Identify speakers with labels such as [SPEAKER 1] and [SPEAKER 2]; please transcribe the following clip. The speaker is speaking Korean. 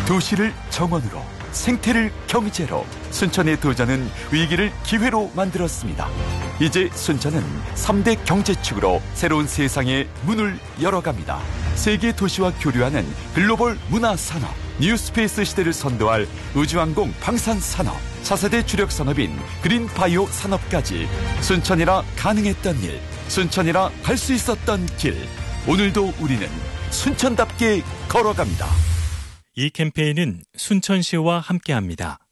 [SPEAKER 1] 도시를 정원으로, 생태를 경제로, 순천의 도전은 위기를 기회로 만들었습니다. 이제 순천은 3대 경제축으로 새로운 세상의 문을 열어갑니다. 세계 도시와 교류하는 글로벌 문화산업, 뉴스페이스 시대를 선도할 우주항공 방산산업, 4세대 주력 산업인 그린바이오 산업까지 순천이라 가능했던 일, 순천이라 갈 수 있었던 길, 오늘도 우리는 순천답게 걸어갑니다.
[SPEAKER 2] 이 캠페인은 순천시와 함께합니다.